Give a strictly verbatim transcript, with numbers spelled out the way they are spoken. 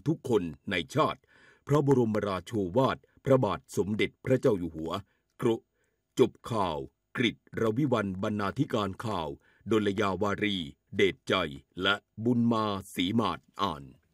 ทุกคนในชาติพระบรมราโชวาทพระบาทสมเด็จพระเจ้าอยู่หัวกรุจบข่าวกฤษรวิวัลย์บรรณาธิการข่าวดลยาวารีเดชใจและบุญมาศรีมาศอ่าน